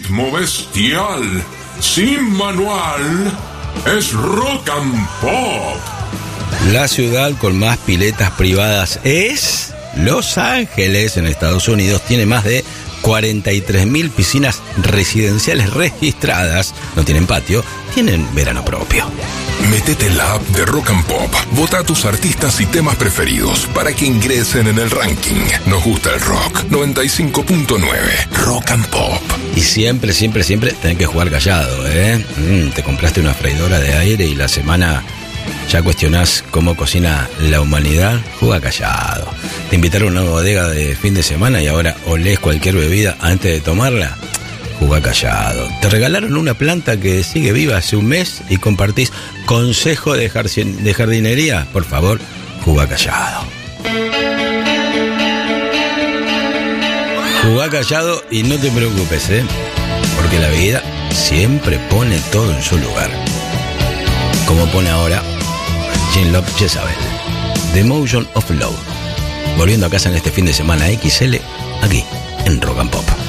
ritmo bestial, sin manual, es Rock and Pop. La ciudad con más piletas privadas es Los Ángeles, en Estados Unidos. Tiene más de 43.000 piscinas residenciales registradas. No tienen patio, tienen verano propio. Métete en la app de Rock and Pop. Vota a tus artistas y temas preferidos para que ingresen en el ranking. Nos gusta el rock. 95.9 Rock and Pop. Y siempre tenés que jugar callado, ¿eh? Te compraste una freidora de aire y la semana ya cuestionás cómo cocina la humanidad. Juega callado. Te invitaron a una bodega de fin de semana y ahora olés cualquier bebida antes de tomarla. Juega callado. Te regalaron una planta que sigue viva hace un mes y compartís consejo de jardinería. Por favor, juega callado. Jugá callado y no te preocupes, porque la vida siempre pone todo en su lugar. Como pone ahora Gene Love Jezabel, The Motion of Love. Volviendo a casa en este fin de semana XL, aquí en Rock and Pop.